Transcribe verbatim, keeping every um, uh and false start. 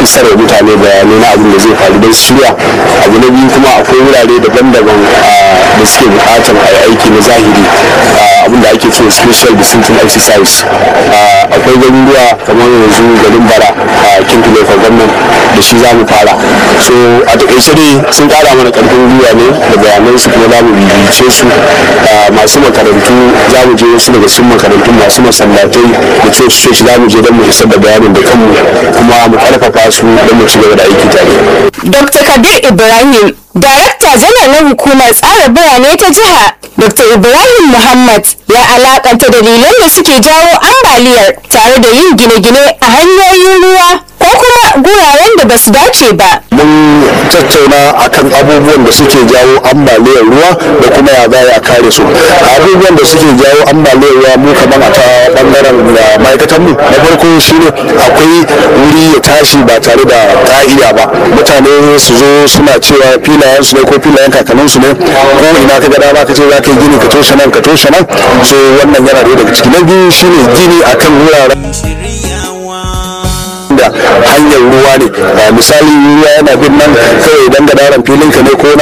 isar da mutane bayanai na abin da zai faru don shirya. Abu na biyu kuma akwai wurare daban-daban da suke buƙatar a aiki na zahiri, abin da ake cewa special distancing exercise. Akwai garuruwa kamar yanzu garin bara a kinkin local government da shi za mu fara. So a takaice dai sun kara mana karfin gwiwa ne da bayanan su, kuma za mu bibice su. Masu makarantu za mu je wasu daga cikin makarantu, masu masallatai da coci-coci za mu je don mu isar da bayanin da kanmu, kuma mu karfafa su don mu ci gaba da aiki tare. Dokta Kabir Ibrahim, Darakta Janar na Hukumar Tsara Birane ta Jiha, Dokta Ibrahim Muhammad ya alakanta dalilan da suke jawo ambaliyar tare da yin gine-gine a hanyoyin ruwa ko kuma guraren da ba su dace ba. Mun tattauna akan abubuwan da suke jawo ambaliyar ruwa da kuma ya za a kare su. Abubuwan da suke jawo ambaliyar ruwa mu kamar a ta bangaren ma'aikatan mu, na farko shine akwai wuri ya tashi ba tare da ka'ida ba. Mutane su zo suna cewa filayen su ne ko filayen kakannin su ne, ko ina ka ga dama ka ce za ka yi gini ka toshe nan ka toshe nan. So wannan yana da daga ciki. Na biyu shine gini akan wuraren da hanyar ruwa ne. Misali ruwa yana bin nan kawai dan gadaran filin ka ne ko na